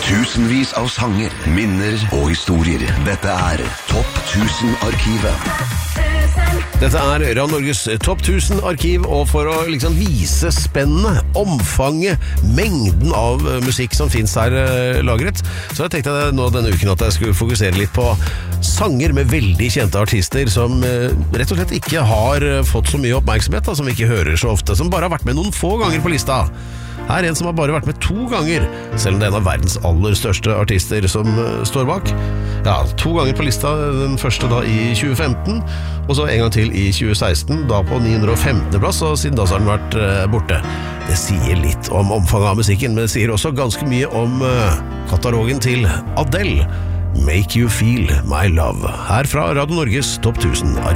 Tusenvis av sanger, minner og historier. Dette Topp 1000-arkivet. Dette Radio Norges Topp 1000-arkiv, og for å liksom vise spennet, omfanget, mengden av musikk som finnes her lagret, så jeg tenkte nå denne uken at jeg skulle fokusere litt på sanger med veldig kjente artister som rett og slett ikke har fått så mye oppmerksomhet, da, som vi ikke hører så ofte, som bare har vært med noen få ganger på lista. Her en som har bare vært med 2 ganger, selv om det en av verdens aller største artister som står bak. Ja, 2 ganger på lista, den første da i 2015, og så en gang til i 2016, da på 915. plass, og siden da så har den vært borte. Det sier litt om omfanget av musikken, men det sier også ganske mye om katalogen til Adele. Make You Feel My Love, her fra Radio Norges Topp 1000-arkiv.